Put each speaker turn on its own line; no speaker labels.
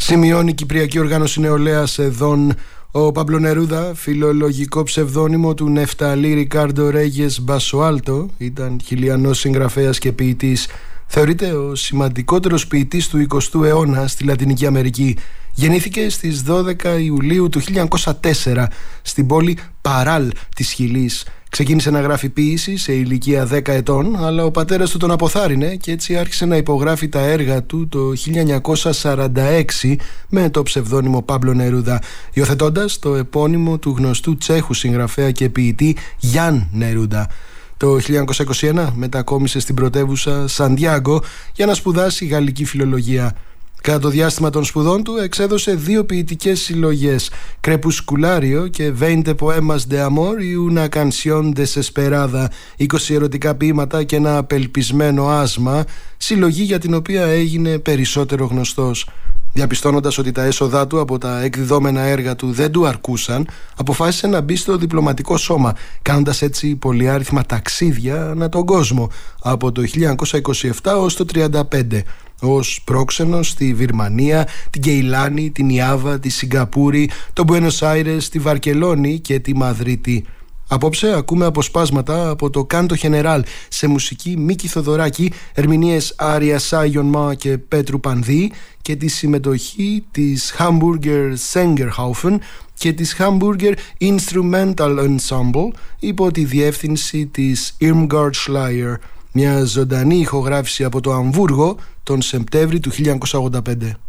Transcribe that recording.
Σημειώνει η Κυπριακή Οργάνωση Νεολαίας ΕΔΟΝ. Ο Παμπλο Νερούδα, φιλολογικό ψευδώνυμο του Νεφταλή Ρικάρντο Ρέγιες Μπασοάλτο, ήταν χιλιανός συγγραφέας και ποιητής. Θεωρείται ο σημαντικότερος ποιητής του 20ου αιώνα στη Λατινική Αμερική. Γεννήθηκε στις 12 Ιουλίου του 1904 στην πόλη Παράλ της Χιλής. Ξεκίνησε να γράφει ποίηση σε ηλικία 10 ετών, αλλά ο πατέρας του τον αποθάρρυνε και έτσι άρχισε να υπογράφει τα έργα του το 1946 με το ψευδώνυμο Παμπλο Νερούδα, υιοθετώντας το επώνυμο του γνωστού Τσέχου συγγραφέα και ποιητή Γιάν Νερούντα. Το 1921 μετακόμισε στην πρωτεύουσα Σαντιάγκο για να σπουδάσει γαλλική φιλολογία. Κατά το διάστημα των σπουδών του εξέδωσε 2 ποιητικές συλλογές, Κρεπουσκουλάριο και 20 Poemas de Amor y una canción desesperada, 20 ερωτικά ποίηματα και ένα απελπισμένο άσμα, συλλογή για την οποία έγινε περισσότερο γνωστός. Διαπιστώνοντας ότι τα έσοδά του από τα εκδιδόμενα έργα του δεν του αρκούσαν, αποφάσισε να μπει στο διπλωματικό σώμα, κάνοντας έτσι πολυάριθμα ταξίδια ανά τον κόσμο από το 1927 ως το 1935, ως πρόξενος στη Βυρμανία, την Κεϊλάνη, την Ιάβα, τη Σιγκαπούρη, τον Μπουένος Άιρες, τη Βαρκελόνη και τη Μαδρίτη. Απόψε ακούμε αποσπάσματα από το Κάντο Γενεράλ σε μουσική Μίκη Θοδωράκη, ερμηνείες Άρια Σάιον Μα και Πέτρου Πανδί και τη συμμετοχή της Hamburger Sängerhaufen και της Hamburger Instrumental Ensemble υπό τη διεύθυνση της Irmgard Schleier. Μια ζωντανή ηχογράφηση από το Αμβούργο τον Σεπτέμβρη του 1985.